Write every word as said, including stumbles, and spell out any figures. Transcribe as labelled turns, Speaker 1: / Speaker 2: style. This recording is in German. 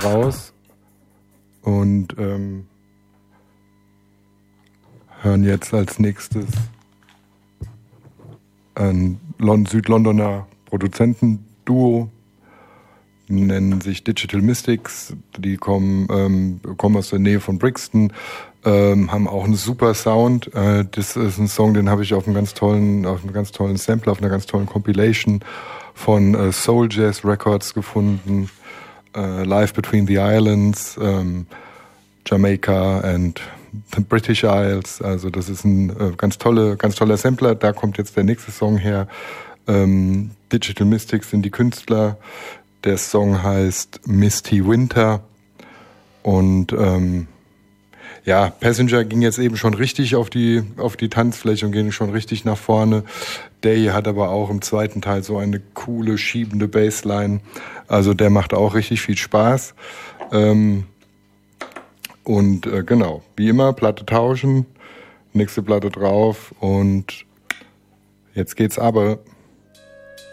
Speaker 1: raus und ähm, hören jetzt als nächstes ein Lon- Südlondoner Produzentenduo, nennen sich Digital Mystics, die kommen, ähm, kommen aus der Nähe von Brixton, ähm, haben auch einen super Sound. Äh, das ist ein Song, den habe ich auf einem ganz tollen, auf einem ganz tollen Sampler, auf einer ganz tollen Compilation von äh, Soul Jazz Records gefunden. Äh, Live Between the Islands, ähm, Jamaica and the British Isles. Also das ist ein äh, ganz tolle, ganz toller Sampler. Da kommt jetzt der nächste Song her. Ähm, Digital Mystics sind die Künstler. Der Song heißt Misty Winter. Und ähm, ja, Passenger ging jetzt eben schon richtig auf die auf die Tanzfläche und ging schon richtig nach vorne. Der hier hat aber auch im zweiten Teil so eine coole, schiebende Bassline. Also der macht auch richtig viel Spaß. Ähm, und äh, genau, wie immer, Platte tauschen, nächste Platte drauf und jetzt geht's aber.